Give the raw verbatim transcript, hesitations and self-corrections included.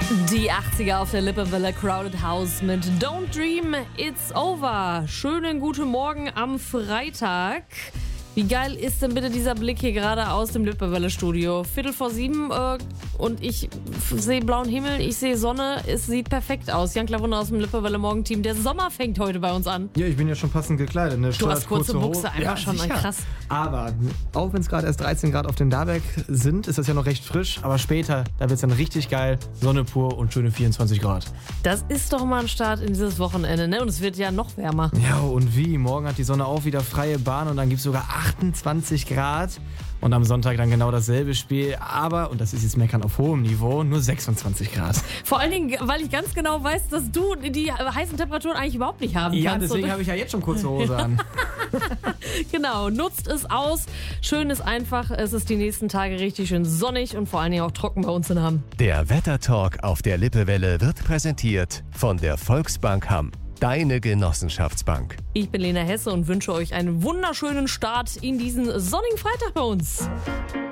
Die achtziger auf der Lippewelle, Crowded House mit Don't Dream, It's Over. Schönen guten Morgen am Freitag. Wie geil ist denn bitte dieser Blick hier gerade aus dem Lippewelle-Studio? Viertel vor sieben äh, und ich sehe blauen Himmel, ich sehe Sonne, es sieht perfekt aus. Jan Klavunder aus dem Lippewelle-Morgenteam, der Sommer fängt heute bei uns an. Ja, ich bin ja schon passend gekleidet. Ne? Du hast kurze Buchse, einfach ja, schon sicher. Krass. Aber auch wenn es gerade erst dreizehn Grad auf den Darberg sind, ist das ja noch recht frisch. Aber später, da wird es dann richtig geil, Sonne pur und schöne vierundzwanzig Grad. Das ist doch mal ein Start in dieses Wochenende, ne? Und es wird ja noch wärmer. Ja, und wie? Morgen hat die Sonne auch wieder freie Bahn und dann gibt es sogar achtundzwanzig Grad. Und am Sonntag dann genau dasselbe Spiel. Aber, und das ist jetzt Meckern auf hohem Niveau, nur sechsundzwanzig Grad. Vor allen Dingen, weil ich ganz genau weiß, dass du die heißen Temperaturen eigentlich überhaupt nicht haben ja, kannst. Ja, deswegen habe ich ja jetzt schon kurze Hose an. Genau, nutzt es aus. Schön ist einfach, es ist die nächsten Tage richtig schön sonnig und vor allen Dingen auch trocken bei uns in Hamm. Der Wettertalk auf der Lippewelle wird präsentiert von der Volksbank Hamm. Deine Genossenschaftsbank. Ich bin Lena Hesse und wünsche euch einen wunderschönen Start in diesen sonnigen Freitag bei uns.